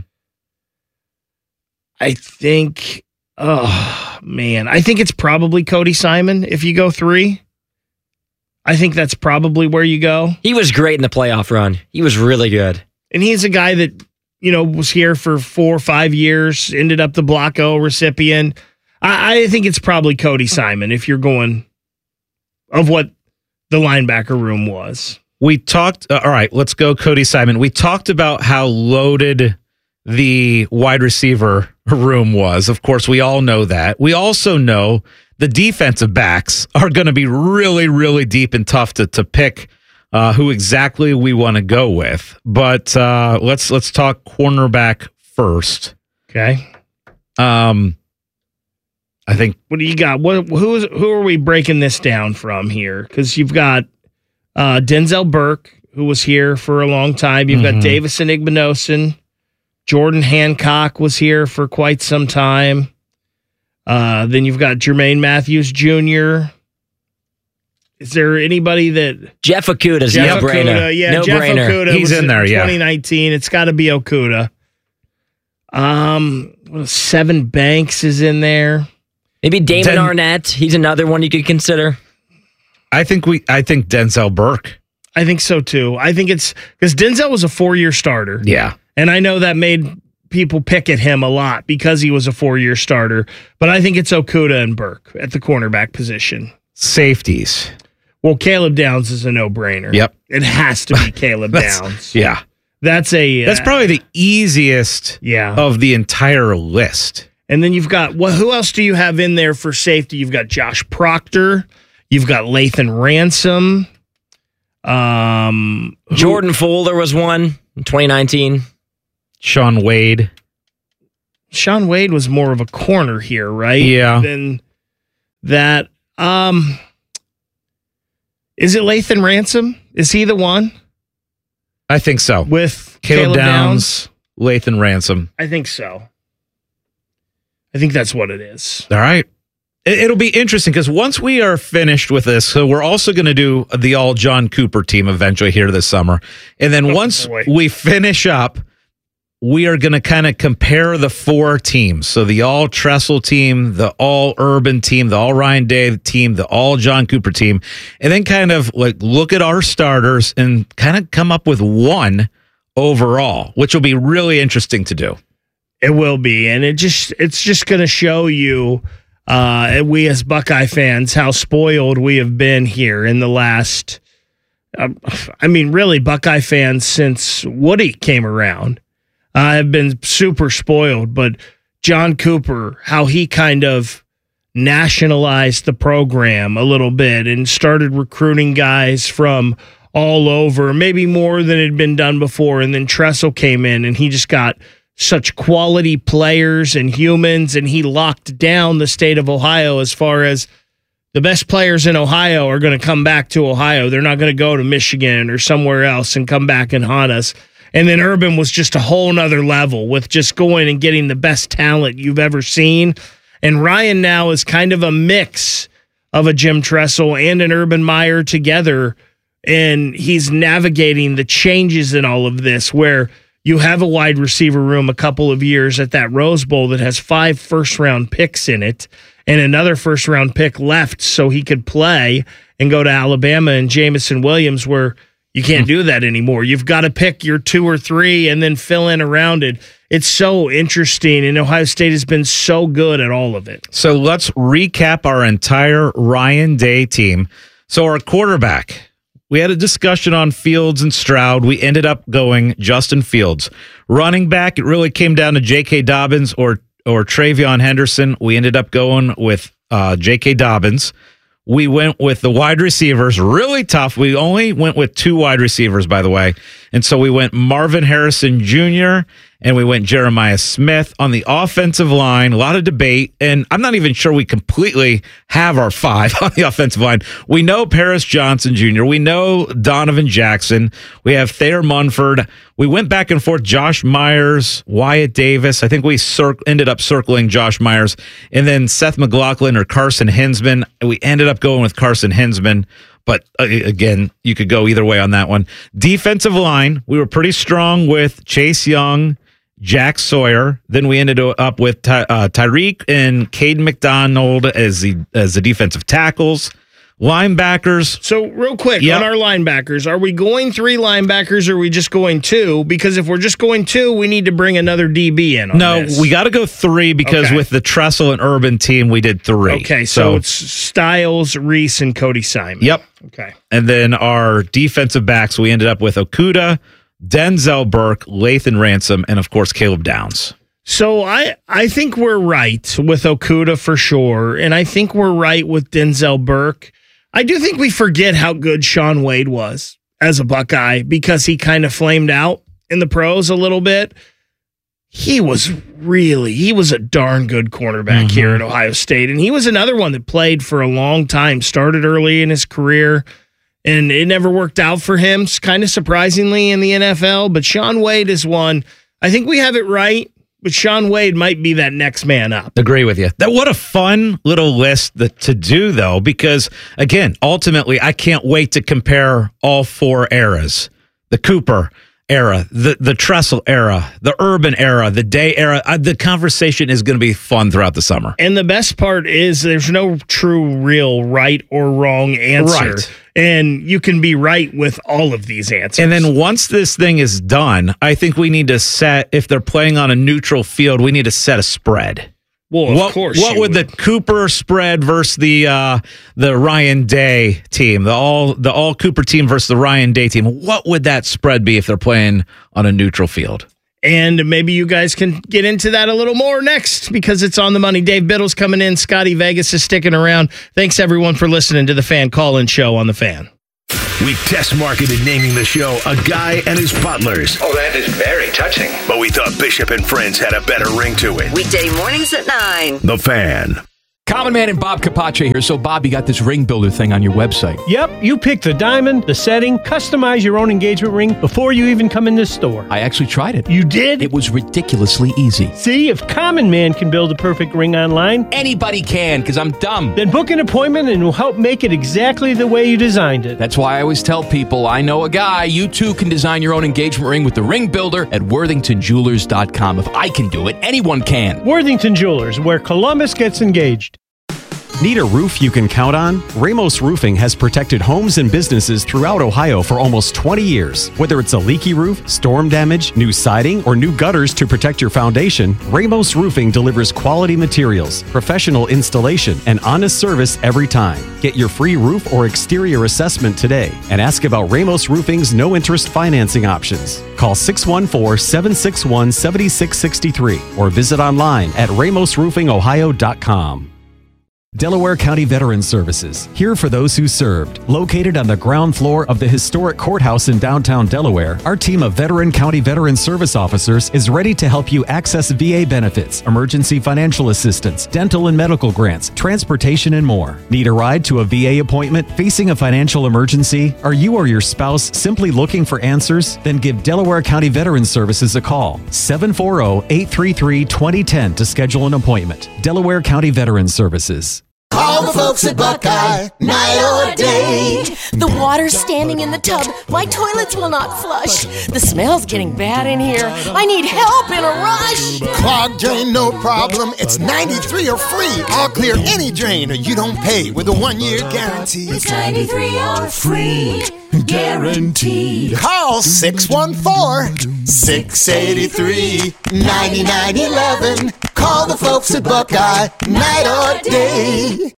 I think, oh, man. I think it's probably Cody Simon if you go three. I think that's probably where you go. He was great in the playoff run. He was really good. And he's a guy that, you know, was here for four or five years, ended up the Block O recipient. I, I think it's probably Cody Simon if you're going of what the linebacker room was. We talked, uh, all right, let's go Cody Simon. We talked about how loaded the wide receiver room was. Of course, we all know that. We also know the defensive backs are going to be really, really deep and tough to, to pick uh, who exactly we want to go with. But uh, let's let's talk cornerback first. Okay. Um, I think. What do you got? What who is who are we breaking this down from here? Because you've got uh, Denzel Burke, who was here for a long time. You've Mhm. got Davison Igbinosun. Jordan Hancock was here for quite some time. Uh, then you've got Jermaine Matthews Junior Is there anybody that Jeff Okudah's Jeff no brainer. Okudah, yeah, no Jeff brainer. Okudah He's was in there, yeah. twenty nineteen. It's got to be Okudah. Um, what, Seven Banks is in there. Maybe Damon Den- Arnett. He's another one you could consider. I think we. I think Denzel Burke. I think so too. I think it's because Denzel was a four-year starter. Yeah. And I know that made people pick at him a lot because he was a four-year starter. But I think it's Okudah and Burke at the cornerback position. Safeties. Well, Caleb Downs is a no-brainer. Yep. It has to be Caleb That's- Downs. Yeah. That's a. That's uh, probably the easiest Yeah. of the entire list. And then you've got, well, who else do you have in there for safety? You've got Josh Proctor. You've got Lathan Ransom. Um, who- Jordan Fuller was one in twenty nineteen. Sean Wade. Sean Wade was more of a corner here, right? Yeah. Than that. Um, is it Lathan Ransom? Is he the one I think so. with Caleb, Caleb Downs, Lathan Ransom. I think so. I think that's what it is. All right. It- It'll be interesting because once we are finished with this, so we're also going to do the all John Cooper team eventually here this summer. And then once boy. we finish up, we are going to kind of compare the four teams. So the all Tressel team, the all Urban team, the all Ryan Day team, the all John Cooper team, and then kind of like look at our starters and kind of come up with one overall, which will be really interesting to do. It will be, and it just it's just going to show you, uh, and we as Buckeye fans, how spoiled we have been here in the last. Uh, I mean, really, Buckeye fans since Woody came around uh, have been super spoiled. But John Cooper, how he kind of nationalized the program a little bit and started recruiting guys from all over, maybe more than had been done before. And then Tressel came in, and he just got such quality players and humans, and he locked down the state of Ohio as far as the best players in Ohio are going to come back to Ohio. They're not going to go to Michigan or somewhere else and come back and haunt us. And then Urban was just a whole nother level with just going and getting the best talent you've ever seen. And Ryan now is kind of a mix of a Jim Tressel and an Urban Meyer together, and he's navigating the changes in all of this where you have a wide receiver room a couple of years at that Rose Bowl that has five first-round picks in it and another first-round pick left so he could play and go to Alabama and Jamison Williams, where you can't do that anymore. You've got to pick your two or three and then fill in around it. It's so interesting, and Ohio State has been so good at all of it. So let's recap our entire Ryan Day team. So our quarterback, we had a discussion on Fields and Stroud. We ended up going Justin Fields. Running back, it really came down to J K. Dobbins or or Travion Henderson. We ended up going with uh, J K. Dobbins. We went with the wide receivers. Really tough. We only went with two wide receivers, by the way. And so we went Marvin Harrison Junior and we went Jeremiah Smith. On the offensive line, a lot of debate, and I'm not even sure we completely have our five on the offensive line. We know Paris Johnson Junior We know Donovan Jackson. We have Thayer Munford. We went back and forth, Josh Myers, Wyatt Davis. I think we cir- ended up circling Josh Myers. And then Seth McLaughlin or Carson Hinsman. We ended up going with Carson Hinsman. But uh, again, you could go either way on that one. Defensive line, we were pretty strong with Chase Young, Jack Sawyer. Then we ended up with Ty, uh, Tyreek and Caden McDonald as the as the defensive tackles. Linebackers. So real quick, Yep. on our linebackers, are we going three linebackers or are we just going two? Because if we're just going two, we need to bring another D B in on No, this. we got to go three because Okay. with the Tressel and Urban team, we did three. Okay, so, it's Styles, Reese, and Cody Simon. Yep. Okay. And then our defensive backs, we ended up with Okudah, Denzel Burke, Lathan Ransom, and of course Caleb Downs. So I, I think we're right with Okudah for sure, and I think we're right with Denzel Burke. I do think we forget how good Sean Wade was as a Buckeye because he kind of flamed out in the pros a little bit. He was really, he was a darn good cornerback Mm-hmm. here at Ohio State, and he was another one that played for a long time, started early in his career, and it never worked out for him, kind of surprisingly in the N F L, but Sean Wade is one. I think we have it right. But Sean Wade might be that next man up. Agree with you. That what a fun little list that, to do, though, because, again, ultimately, I can't wait to compare all four eras. The Cooper era, the the Tressel era, the Urban era, the Day era. Uh, the conversation is going to be fun throughout the summer. And the best part is there's no true, real, right or wrong answer. Right. And you can be right with all of these answers. And then once this thing is done, I think we need to set, if they're playing on a neutral field, we need to set a spread. Well, of what, course. What would, would the Cooper spread versus the uh, the Ryan Day team, the all the all Cooper team versus the Ryan Day team? What would that spread be if they're playing on a neutral field? And maybe you guys can get into that a little more next because it's on the money. Dave Biddle's coming in. Scotty Vegas is sticking around. Thanks, everyone, for listening to the Fan Call-In Show on The Fan. We test marketed naming the show A Guy and His Butlers. Oh, that is very touching. But we thought Bishop and Friends had a better ring to it. Weekday mornings at nine. The Fan. Common Man and Bob Capace here. So, Bob, you got this ring builder thing on your website. Yep, you pick the diamond, the setting, customize your own engagement ring before you even come in this store. I actually tried it. You did? It was ridiculously easy. See, if Common Man can build a perfect ring online, anybody can, because I'm dumb. Then book an appointment and we'll help make it exactly the way you designed it. That's why I always tell people, I know a guy. You too can design your own engagement ring with the ring builder at worthington jewelers dot com. If I can do it, anyone can. Worthington Jewelers, where Columbus gets engaged. Need a roof you can count on? Ramos Roofing has protected homes and businesses throughout Ohio for almost twenty years. Whether it's a leaky roof, storm damage, new siding, or new gutters to protect your foundation, Ramos Roofing delivers quality materials, professional installation, and honest service every time. Get your free roof or exterior assessment today and ask about Ramos Roofing's no-interest financing options. Call six one four, seven six one, seven six six three or visit online at ramos roofing ohio dot com. Delaware County Veterans Services, here for those who served. Located on the ground floor of the historic courthouse in downtown Delaware, our team of veteran county veteran service officers is ready to help you access V A benefits, emergency financial assistance, dental and medical grants, transportation, and more. Need a ride to a V A appointment? Facing a financial emergency? Are you or your spouse simply looking for answers? Then give Delaware County Veterans Services a call. seven four zero, eight three three, two zero one zero to schedule an appointment. Delaware County Veterans Services. Call the folks at Buckeye, night or day. The water's standing in the tub. My toilets will not flush. The smell's getting bad in here. I need help in a rush. Clogged drain, no problem. It's ninety-three or free. I'll clear any drain or you don't pay with a one-year guarantee. It's ninety-three or free. Guaranteed. Call six one four, six eight three, nine nine one one. Call the folks at Buckeye, night or day.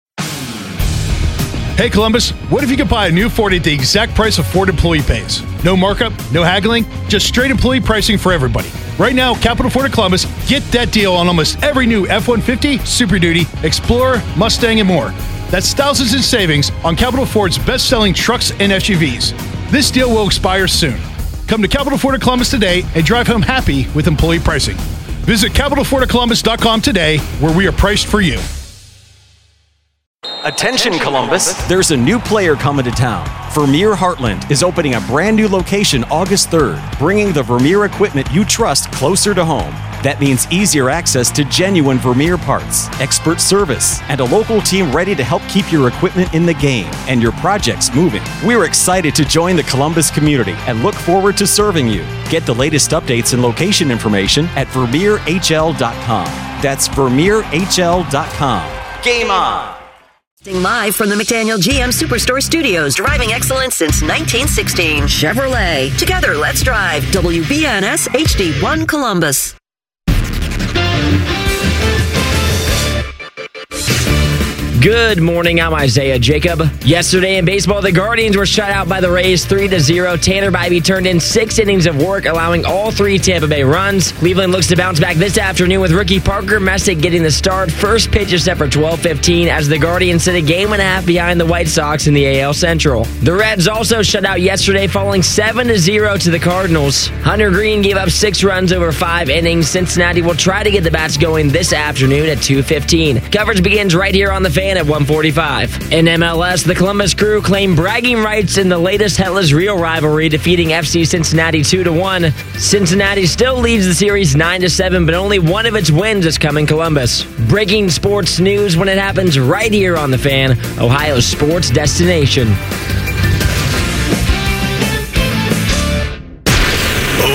Hey Columbus, what if you could buy a new Ford at the exact price of Ford employee pays? No markup, no haggling, just straight employee pricing for everybody. Right now, Capital Ford of Columbus, get that deal on almost every new F one fifty, Super Duty, Explorer, Mustang, and more. That's thousands in savings on Capital Ford's best-selling trucks and S U Vs. This deal will expire soon. Come to Capital Ford of Columbus today and drive home happy with employee pricing. Visit capital ford of columbus dot com today, where we are priced for you. Attention Columbus, there's a new player coming to town. Vermeer Heartland is opening a brand new location August third, bringing the Vermeer equipment you trust closer to home. That means easier access to genuine Vermeer parts, expert service, and a local team ready to help keep your equipment in the game and your projects moving. We're excited to join the Columbus community and look forward to serving you. Get the latest updates and location information at vermeer h l dot com. That's vermeer h l dot com. Game on! Live from the McDaniel G M Superstore Studios, driving excellence since nineteen sixteen. Chevrolet. Together, let's drive. W B N S H D one Columbus. Good morning, I'm Isaiah Jacob. Yesterday in baseball, the Guardians were shut out by the Rays three to zero. Tanner Bybee turned in six innings of work, allowing all three Tampa Bay runs. Cleveland looks to bounce back this afternoon with rookie Parker Messick getting the start. First pitch is set for twelve fifteen as the Guardians sit a game and a half behind the White Sox in the A L Central. The Reds also shut out yesterday, falling seven to zero to the Cardinals. Hunter Green gave up six runs over five innings. Cincinnati will try to get the bats going this afternoon at two fifteen. Coverage begins right here on the Fan at one forty-five. In M L S, the Columbus Crew claim bragging rights in the latest Hetless Real rivalry, defeating F C Cincinnati two to one. Cincinnati still leads the series nine to seven, but only one of its wins is coming Columbus. Breaking sports news when it happens right here on the Fan, Ohio's sports destination.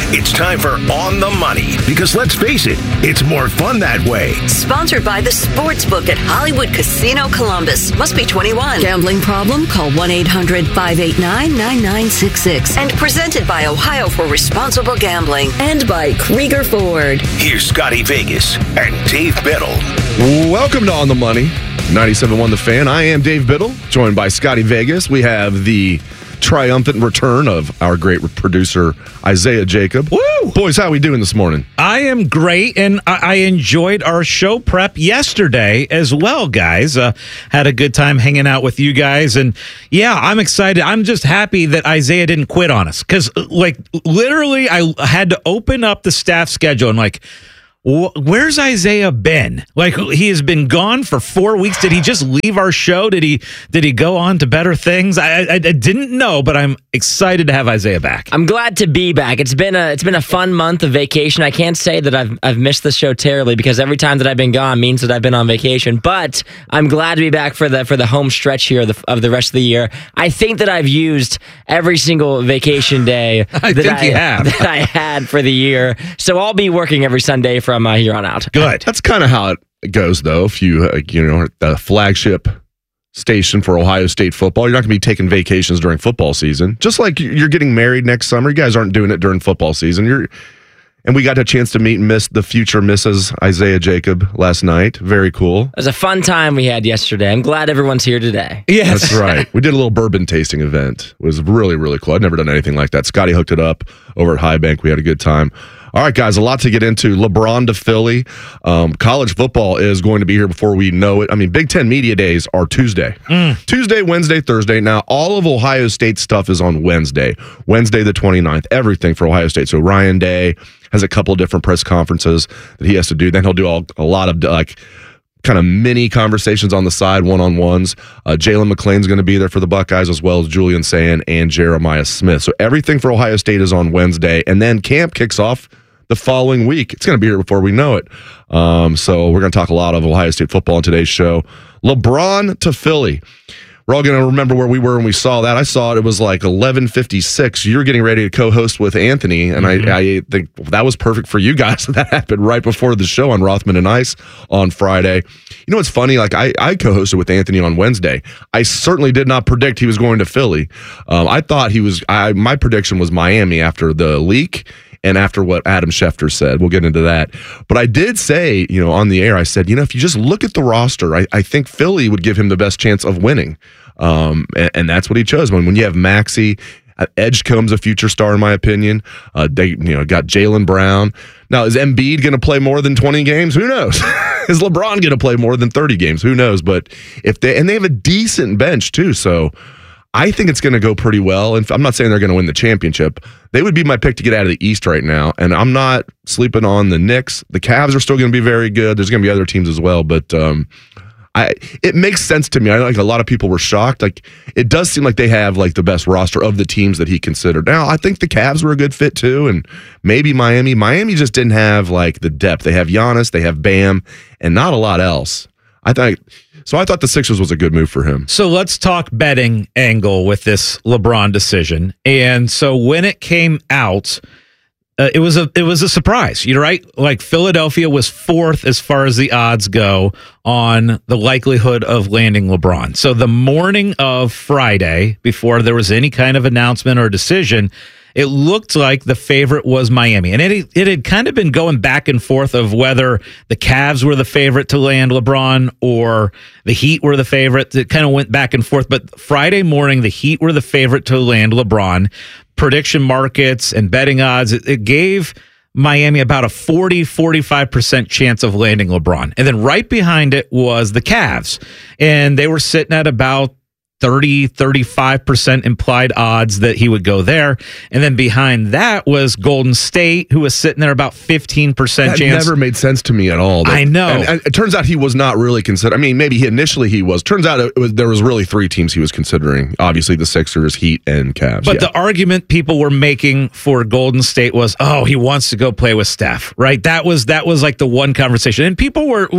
It's time for On the Money, because let's face it, it's more fun that way. Sponsored by the Sportsbook at Hollywood Casino Columbus. Must be twenty-one. Gambling problem? Call one eight hundred five eight nine nine nine six six. And presented by Ohio for Responsible Gambling. And by Krieger Ford. Here's Scotty Vegas and Dave Biddle. Welcome to On the Money, ninety-seven point one The Fan. I am Dave Biddle, joined by Scotty Vegas. We have the triumphant return of our great producer, Isaiah Jacob. Woo! Boys, how are we doing this morning? I am great, and I, I enjoyed our show prep yesterday as well, guys. Uh, had a good time hanging out with you guys, and yeah, I'm excited. I'm just happy that Isaiah didn't quit on us, because, like, literally, I had to open up the staff schedule and, like, where's Isaiah been? Like, he has been gone for four weeks. Did he just leave our show? Did he did he go on to better things? I, I, I didn't know, but I'm excited to have Isaiah back. I'm glad to be back. It's been a it's been a fun month of vacation. I can't say that I've I've missed the show terribly, because every time that I've been gone means that I've been on vacation. But I'm glad to be back for the for the home stretch here of the, of the rest of the year. I think that I've used every single vacation day I that, think I, you have. that I had for the year. So I'll be working every Sunday for from uh, here on out. Good. That's kind of how it goes, though. If you, uh, you know, the flagship station for Ohio State football, you're not going to be taking vacations during football season. Just like you're getting married next summer, you guys aren't doing it during football season. You're, and we got a chance to meet and miss the future Missus Isaiah Jacob last night. Very cool. It was a fun time we had yesterday. I'm glad everyone's here today. Yes. That's right. We did a little bourbon tasting event. It was really, really cool. I'd never done anything like that. Scotty hooked it up over at High Bank. We had a good time. All right, guys, a lot to get into. LeBron to Philly. Um, college football is going to be here before we know it. I mean, Big Ten Media Days are Tuesday. Mm. Tuesday, Wednesday, Thursday. Now, all of Ohio State stuff is on Wednesday. Wednesday the twenty-ninth. Everything for Ohio State. So Ryan Day has a couple of different press conferences that he has to do. Then he'll do all, a lot of, like, kind of mini conversations on the side, one-on-ones. Uh, Jalen McClain's going to be there for the Buckeyes, as well as Julian Sand and Jeremiah Smith. So everything for Ohio State is on Wednesday. And then camp kicks off the following week. It's going to be here before we know it. Um, so we're going to talk a lot of Ohio State football in today's show. LeBron to Philly. We're all going to remember where we were when we saw that. I saw it. It was like eleven fifty-six. You're getting ready to co-host with Anthony, and mm-hmm. I, I think that was perfect for you guys. That happened right before the show on Rothman and Ice on Friday. You know what's funny? Like I, I co-hosted with Anthony on Wednesday. I certainly did not predict he was going to Philly. Um, I thought he was. I, my prediction was Miami after the leak. And after what Adam Schefter said, we'll get into that. But I did say, you know, on the air, I said, you know, if you just look at the roster, I, I think Philly would give him the best chance of winning. Um, and, and that's what he chose. When when you have Maxey, Edgecombe's a future star, in my opinion. Uh, they, you know, got Jaylen Brown. Now, is Embiid going to play more than twenty games? Who knows? Is LeBron going to play more than thirty games? Who knows? But if they, and they have a decent bench too, so I think it's going to go pretty well. And I'm not saying they're going to win the championship. They would be my pick to get out of the East right now. And I'm not sleeping on the Knicks. The Cavs are still going to be very good. There's going to be other teams as well. But um, I, it makes sense to me. I like a lot of people were shocked. Like it does seem like they have like the best roster of the teams that he considered. Now I think the Cavs were a good fit too, and maybe Miami. Miami just didn't have like the depth. They have Giannis, they have Bam, and not a lot else. I think. So I thought the Sixers was a good move for him. So let's talk betting angle with this LeBron decision. And so when it came out, uh, it was a it was a surprise. You're right. Like Philadelphia was fourth as far as the odds go on the likelihood of landing LeBron. So the morning of Friday, before there was any kind of announcement or decision, it looked like the favorite was Miami. And it it had kind of been going back and forth of whether the Cavs were the favorite to land LeBron or the Heat were the favorite. It kind of went back and forth. But Friday morning, the Heat were the favorite to land LeBron. Prediction markets and betting odds, it, it gave Miami about a forty, forty-five percent chance of landing LeBron. And then right behind it was the Cavs. And they were sitting at about thirty, thirty-five percent implied odds that he would go there. And then behind that was Golden State, who was sitting there about fifteen percent that chance. Never made sense to me at all. That, I know. And, and it turns out he was not really considered. I mean, maybe he initially he was. Turns out it was, there was really three teams he was considering. Obviously, the Sixers, Heat, and Cavs. But yeah. the argument people were making for Golden State was, oh, he wants to go play with Steph, right? That was that was like the one conversation. And people were were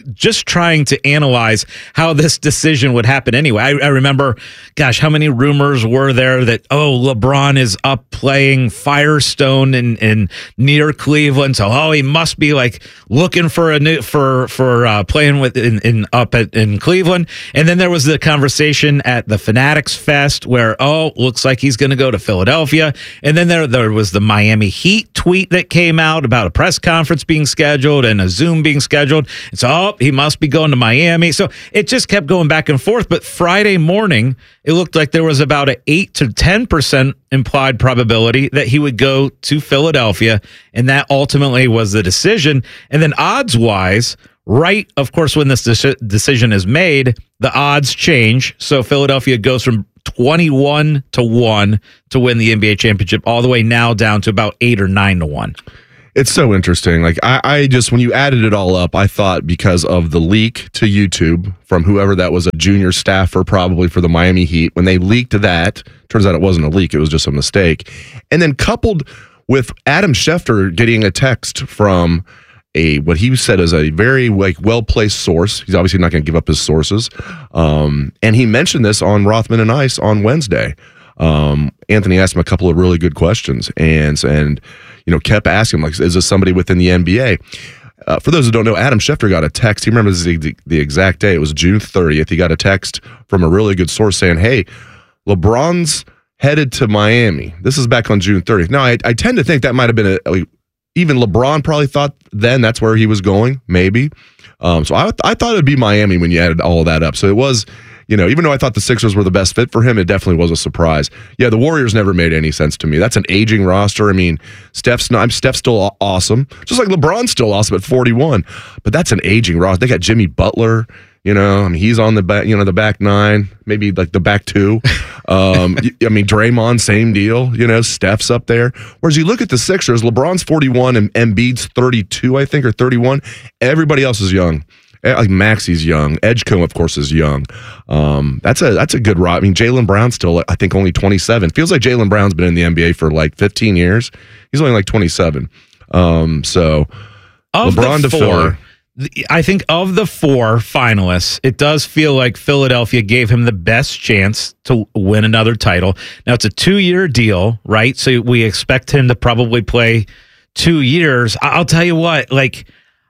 just trying to analyze how this decision would happen anyway. I, I remember, gosh, how many rumors were there that, oh, LeBron is up playing Firestone in, in near Cleveland, so oh, he must be like looking for a new for for uh, playing with in, in up at in Cleveland. And then there was the conversation at the Fanatics Fest where, oh, looks like he's going to go to Philadelphia. And then there there was the Miami Heat tweet that came out about a press conference being scheduled and a Zoom being scheduled. And so, oh, he must be going to Miami. So it just kept going back and forth. But Friday morning, it looked like there was about an eight to ten percent implied probability that he would go to Philadelphia. And that ultimately was the decision. And then odds wise, right, of course, when this de- decision is made, the odds change. So Philadelphia goes from twenty-one to one to win the N B A championship all the way now down to about eight or nine to one. It's so interesting. Like I, I just, when you added it all up, I thought because of the leak to YouTube from whoever that was, a junior staffer probably for the Miami Heat, when they leaked that, turns out it wasn't a leak, it was just a mistake. And then coupled with Adam Schefter getting a text from a what he said is a very like well-placed source. He's obviously not going to give up his sources. Um, and he mentioned this on Rothman and Ice on Wednesday. Um, Anthony asked him a couple of really good questions and and you know kept asking him, like, is this somebody within the N B A? Uh, for those who don't know, Adam Schefter got a text. He remembers the, the, the exact day. It was June thirtieth. He got a text from a really good source saying, hey, LeBron's headed to Miami. This is back on June thirtieth. Now, I, I tend to think that might have been a, a even LeBron probably thought then that's where he was going, maybe. Um, so I, I thought it would be Miami when you added all of that up. So it was, you know, even though I thought the Sixers were the best fit for him, it definitely was a surprise. Yeah, the Warriors never made any sense to me. That's an aging roster. I mean, Steph's not, Steph's still awesome, just like LeBron's still awesome at forty-one. But that's an aging roster. They got Jimmy Butler. You know, I mean, he's on the back, you know, the back nine, maybe like the back two. Um, I mean, Draymond, same deal. You know, Steph's up there. Whereas you look at the Sixers, LeBron's forty-one and Embiid's thirty-two, I think, or thirty-one. Everybody else is young. Like Maxi's young. Edgecombe, of course, is young. Um, that's a that's a good rot. I mean, Jaylen Brown's still, I think, only twenty-seven. Feels like Jaylen Brown's been in the N B A for like fifteen years. He's only like twenty-seven. Um, so of LeBron the to four, Philly. I think of the four finalists, it does feel like Philadelphia gave him the best chance to win another title. Now, it's a two-year deal, right? So we expect him to probably play two years. I'll tell you what, like,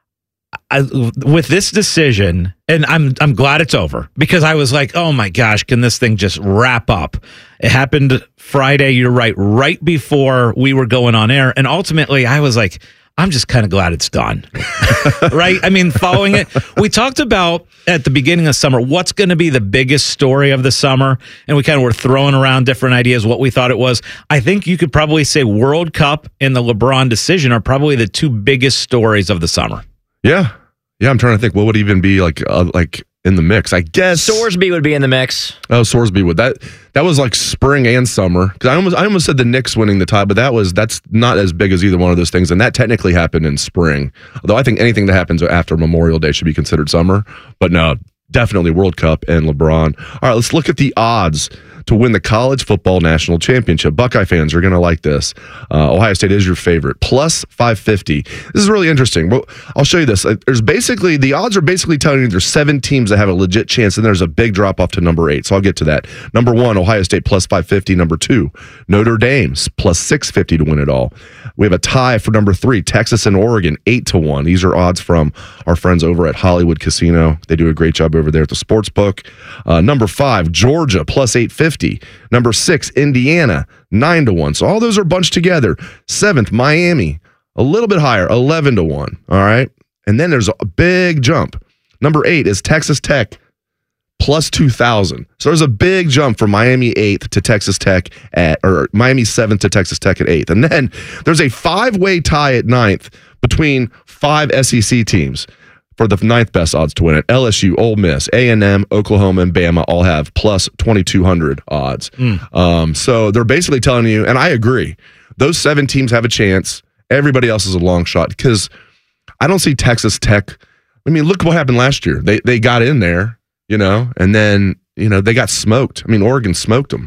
I, with this decision, and I'm I'm glad it's over, because I was like, oh my gosh, can this thing just wrap up? It happened Friday, you're right, right before we were going on air. And ultimately, I was like, I'm just kind of glad it's done. Right? I mean, following it, we talked about at the beginning of summer, what's going to be the biggest story of the summer? And we kind of were throwing around different ideas, what we thought it was. I think you could probably say World Cup and the LeBron decision are probably the two biggest stories of the summer. Yeah. Yeah, I'm trying to think what would even be like uh, like in the mix. I guess Sorsby would be in the mix. Oh, Sorsby would. That that was like spring and summer. Because I almost I almost said the Knicks winning the tie, but that was that's not as big as either one of those things. And that technically happened in spring. Although I think anything that happens after Memorial Day should be considered summer. But no, definitely World Cup and LeBron. All right, let's look at the odds to win the college football national championship. Buckeye fans are going to like this. Uh, Ohio State is your favorite. Plus five fifty. This is really interesting. Well, I'll show you this. There's basically, the odds are basically telling you there's seven teams that have a legit chance, and there's a big drop off to number eight. So I'll get to that. Number one, Ohio State plus five fifty. Number two, Notre Dame's plus six fifty to win it all. We have a tie for number three, Texas and Oregon, eight to one. These are odds from our friends over at Hollywood Casino. They do a great job over there at the sports book. Uh, number five, Georgia, plus eight fifty. Number six, Indiana, nine to one. So all those are bunched together. Seventh, Miami, a little bit higher, eleven to one. All right. And then there's a big jump. Number eight is Texas Tech, plus two thousand. So there's a big jump from Miami eighth to Texas Tech at, or Miami seventh to Texas Tech at eighth. And then there's a five-way tie at ninth between five S E C teams for the ninth best odds to win it. L S U, Ole Miss, A and M, Oklahoma, and Bama all have plus twenty-two hundred odds. Mm. Um, so they're basically telling you, and I agree, those seven teams have a chance. Everybody else is a long shot, because I don't see Texas Tech. I mean, look what happened last year. They they got in there, you know, and then, you know, they got smoked. I mean, Oregon smoked them.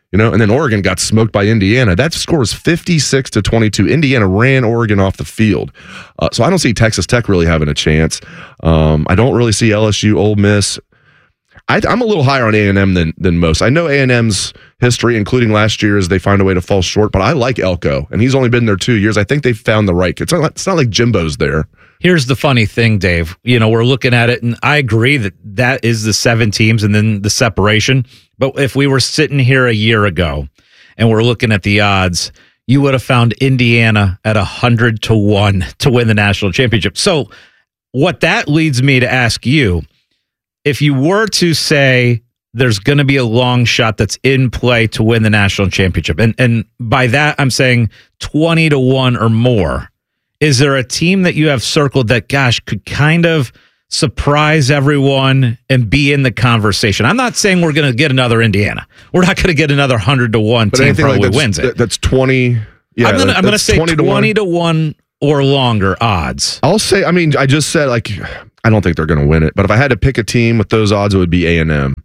You know, and then Oregon got smoked by Indiana. That score was fifty-six to twenty-two. Indiana ran Oregon off the field. Uh, so I don't see Texas Tech really having a chance. Um, I don't really see L S U, Ole Miss. I, I'm a little higher on A and M than than most. I know A and M's history, including last year, is they find a way to fall short, but I like Elko, and he's only been there two years. I think they found the right. It's not like, it's not like Jimbo's there. Here's the funny thing, Dave. You know, we're looking at it, and I agree that that is the seven teams and then the separation. But if we were sitting here a year ago and we're looking at the odds, you would have found Indiana at one hundred to one to win the national championship. So what that leads me to ask you, if you were to say there's going to be a long shot that's in play to win the national championship, and, and by that I'm saying twenty to one or more, is there a team that you have circled that, gosh, could kind of surprise everyone and be in the conversation? I'm not saying we're going to get another Indiana. We're not going to get another one hundred to one But team anything probably like that's, wins it. that- That's twenty. Yeah, I'm going that- to that's say twenty, twenty to one or longer odds. I'll say, I mean, I just said, like, I don't think they're going to win it. But if I had to pick a team with those odds, it would be A and M.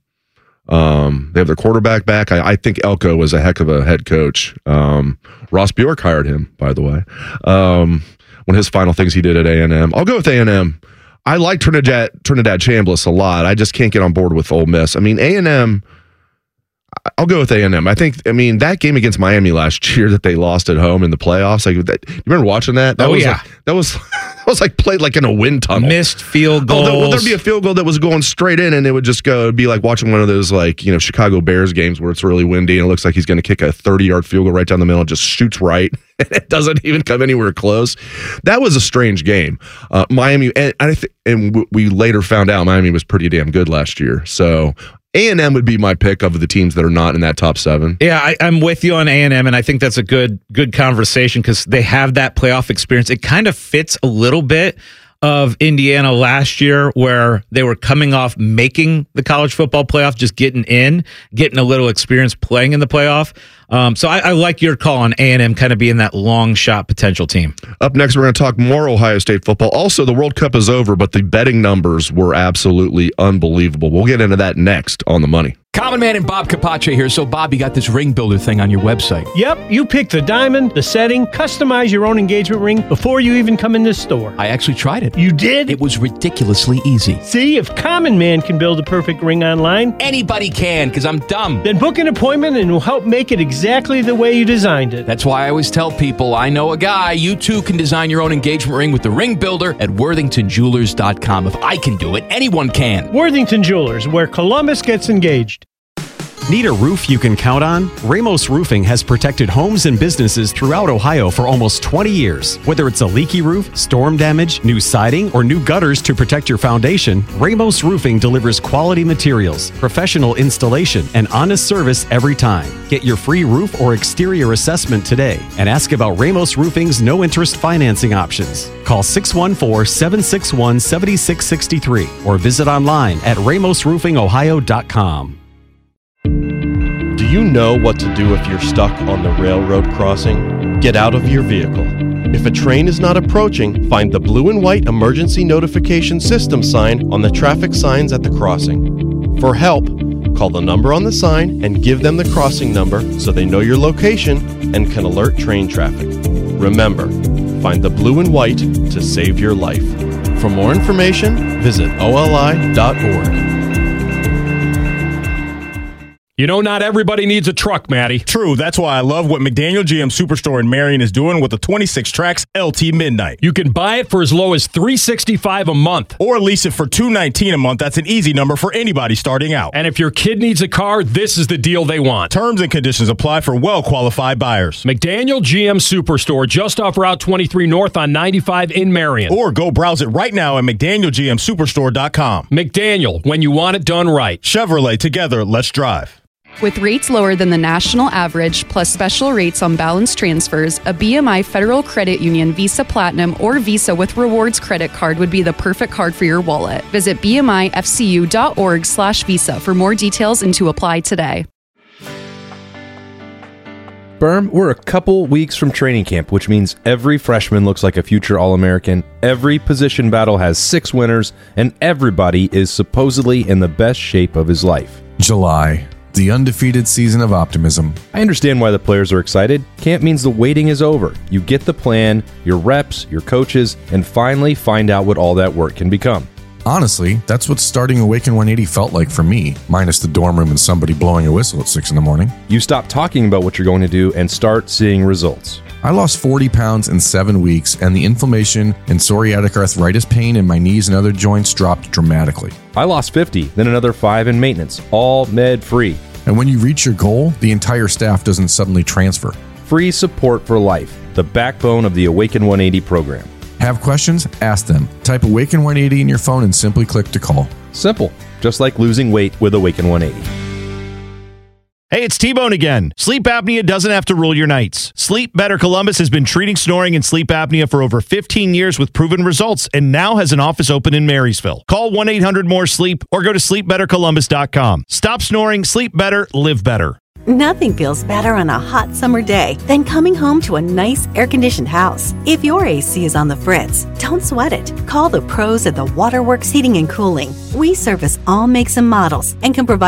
Um, they have their quarterback back. I, I think Elko was a heck of a head coach. Um, Ross Bjork hired him, by the way. Um, one of his final things he did at A and M. I'll go with A and M. I like Trinidad Trinidad Chambliss a lot. I just can't get on board with Ole Miss. I mean, A and M, I'll go with A and M. I think, I mean, that game against Miami last year that they lost at home in the playoffs, like, that, you remember watching that? That Oh, was yeah. Like, that was that was like played like in a wind tunnel. Missed field goals. Oh, there, there'd be a field goal that was going straight in, and it would just go, it'd be like watching one of those, like, you know, Chicago Bears games where it's really windy and it looks like he's going to kick a thirty-yard field goal right down the middle and just shoots right. It doesn't even come anywhere close. That was a strange game. Uh, Miami, and I th- and w- we later found out Miami was pretty damn good last year. So A and M would be my pick of the teams that are not in that top seven. Yeah, I, I'm with you on A and M, and I think that's a good good conversation because they have that playoff experience. It kind of fits a little bit of Indiana last year where they were coming off making the college football playoff, just getting in, getting a little experience playing in the playoff. Um, so I, I like your call on A and M kind of being that long shot potential team. Up next, we're going to talk more Ohio State football. Also, the World Cup is over, but the betting numbers were absolutely unbelievable. We'll get into that next on The Money. Common Man and Bob Capace here. So, Bob, you got this ring builder thing on your website. Yep, you pick the diamond, the setting, customize your own engagement ring before you even come in this store. I actually tried it. You did? It was ridiculously easy. See, if Common Man can build a perfect ring online, anybody can, because I'm dumb. Then book an appointment and we'll help make it exactly the way you designed it. That's why I always tell people, I know a guy. You too can design your own engagement ring with the ring builder at worthington jewelers dot com. If I can do it, anyone can. Worthington Jewelers, where Columbus gets engaged. Need a roof you can count on? Ramos Roofing has protected homes and businesses throughout Ohio for almost twenty years. Whether it's a leaky roof, storm damage, new siding, or new gutters to protect your foundation, Ramos Roofing delivers quality materials, professional installation, and honest service every time. Get your free roof or exterior assessment today and ask about Ramos Roofing's no-interest financing options. Call six one four, seven six one, seven six six three or visit online at ramos roofing ohio dot com. Do you know what to do if you're stuck on the railroad crossing? Get out of your vehicle. If a train is not approaching, find the blue and white emergency notification system sign on the traffic signs at the crossing. For help, call the number on the sign and give them the crossing number so they know your location and can alert train traffic. Remember, find the blue and white to save your life. For more information, visit O L I dot org. You know, not everybody needs a truck, Matty. True. That's why I love what McDaniel G M Superstore in Marion is doing with the twenty-six tracks L T Midnight. You can buy it for as low as three hundred sixty-five dollars a month. Or lease it for two hundred nineteen dollars a month. That's an easy number for anybody starting out. And if your kid needs a car, this is the deal they want. Terms and conditions apply for well-qualified buyers. McDaniel G M Superstore, just off Route twenty-three North on ninety-five in Marion. Or go browse it right now at mcdaniel g m superstore dot com. McDaniel, when you want it done right. Chevrolet, together, let's drive. With rates lower than the national average, plus special rates on balance transfers, a B M I Federal Credit Union Visa Platinum or Visa with Rewards credit card would be the perfect card for your wallet. Visit b m i f c u dot org slash visa for more details and to apply today. Berm, we're a couple weeks from training camp, which means every freshman looks like a future All-American, every position battle has six winners, and everybody is supposedly in the best shape of his life. July. the undefeated season of optimism. I understand why the players are excited. Camp means the waiting is over. You get the plan, your reps, your coaches, and finally find out what all that work can become. Honestly, that's what starting Awaken one eighty felt like for me, minus the dorm room and somebody blowing a whistle at six in the morning. You stop talking about what you're going to do and start seeing results. I lost forty pounds in seven weeks, and the inflammation and psoriatic arthritis pain in my knees and other joints dropped dramatically. I lost fifty, then another five in maintenance, all med-free. And when you reach your goal, the entire staff doesn't suddenly transfer. Free support for life, the backbone of the Awaken one eighty program. Have questions? Ask them. Type Awaken one eighty in your phone and simply click to call. Simple, just like losing weight with Awaken one eighty. Hey, it's T-Bone again. Sleep apnea doesn't have to rule your nights. Sleep Better Columbus has been treating snoring and sleep apnea for over fifteen years with proven results and now has an office open in Marysville. Call one eight hundred more sleep or go to sleep better columbus dot com. Stop snoring, sleep better, live better. Nothing feels better on a hot summer day than coming home to a nice air-conditioned house. If your A C is on the fritz, don't sweat it. Call the pros at the Waterworks Heating and Cooling. We service all makes and models and can provide